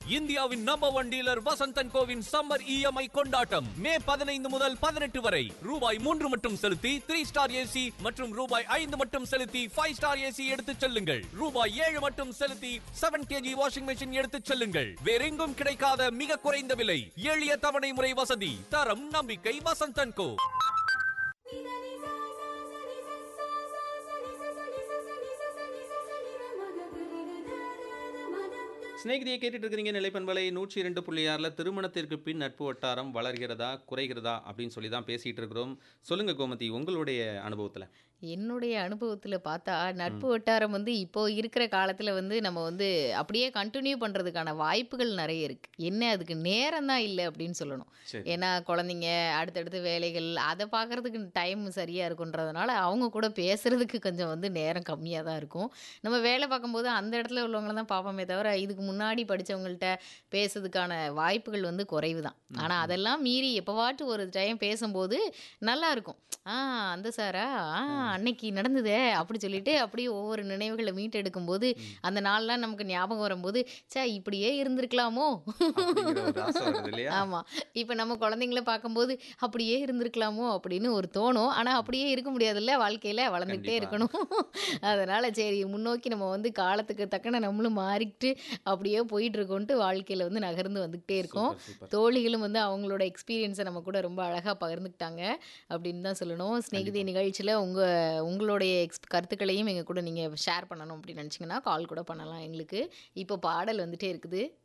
இந்தியாவின் number 1 dealer Vasanthan CoWIN summer EMI கொண்டாட்டம் மே 15 முதல் 18 வரை ரூபாய் 3 மட்டும் செலுத்தி 3 ஸ்டார் ஏசி மற்றும் ரூபாய் 5 மட்டும் செலுத்தி 5 ஸ்டார் ஏசி எடுத்துச் செல்லுங்கள். ரூபாய் 7 மட்டும் செலுத்தி 7 kg வாஷிங் மெஷின் எடுத்துச் செல்லுங்கள். வேறெங்கும் கிடைக்காத மிக குறைந்த விலை, எளிய தவணை முறை வசதி, தரம் நம்பிக்கை வசந்தன் கோ. ஸ்நேகிதியை கேட்டுட்டு இருக்கிறீங்க நிலைப்பண்பலை 102.6 திருமணத்திற்கு பின் நட்பு வட்டாரம் வளர்கிறதா குறைகிறதா அப்படின்னு சொல்லி தான் பேசிகிட்டு இருக்கிறோம். சொல்லுங்கள் கோமதி, உங்களுடைய அனுபவத்தில். என்னுடைய அனுபவத்தில் பார்த்தா நட்பு வட்டாரம் வந்து இப்போ இருக்கிற காலத்தில் வந்து நம்ம வந்து அப்படியே கண்டினியூ பண்ணுறதுக்கான வாய்ப்புகள் நிறைய இருக்குது. என்ன அதுக்கு நேரம் தான் இல்லை அப்படின்னு சொல்லணும். ஏன்னா குழந்தைங்க அடுத்தடுத்து வேலைகள் அதை பார்க்குறதுக்கு டைம் சரியாக இருக்குன்றதுனால அவங்க கூட பேசுகிறதுக்கு கொஞ்சம் வந்து நேரம் கம்மியாக தான் இருக்கும். நம்ம வேலை பார்க்கும்போது அந்த இடத்துல உள்ளவங்கள தான் பார்ப்போமே தவிர இதுக்கு முன்னாடி படித்தவங்கள்ட்ட பேசுறதுக்கான வாய்ப்புகள் வந்து குறைவு தான். ஆனால் அதெல்லாம் மீறி எப்போவாட்டு ஒரு டைம் பேசும்போது நல்லா இருக்கும். அந்த சாரா அன்னைக்கு நடந்ததே அப்படி சொல்லிட்டு அப்படியே ஒவ்வொரு நினைவுகளை மீட்டெடுக்கும் போது அந்த நாள்லாம் நமக்கு ஞாபகம் வரும்போது இப்படியே இருந்திருக்கலாமோ. ஆமாம், இப்போ நம்ம குழந்தைங்கள பார்க்கும்போது அப்படியே இருந்திருக்கலாமோ அப்படின்னு ஒரு தோணும். ஆனால் அப்படியே இருக்க முடியாதுல்ல, வாழ்க்கையில் வளர்ந்துக்கிட்டே இருக்கணும். அதனால் சரி முன்னோக்கி நம்ம வந்து காலத்துக்கு தக்கன நம்மளும் மாறிக்கிட்டு அப்படியே போயிட்டு இருக்கோன்ட்டு வாழ்க்கையில் வந்து நகர்ந்து வந்துக்கிட்டே இருக்கோம். தோழிகளும் வந்து அவங்களோட எக்ஸ்பீரியன்ஸை நம்ம கூட ரொம்ப அழகாக பகிர்ந்துக்கிட்டாங்க அப்படின்னு தான் சொல்லணும். ஸ்நேகிதி நிகழ்ச்சியில் உங்களுடைய கருத்துக்களையும் எங்கள் கூட நீங்கள் ஷேர் பண்ணணும் அப்படின்னு நினச்சிங்கன்னா கால் கூட பண்ணலாம் எங்களுக்கு. இப்போ பாடல் வந்துட்டே இருக்குது.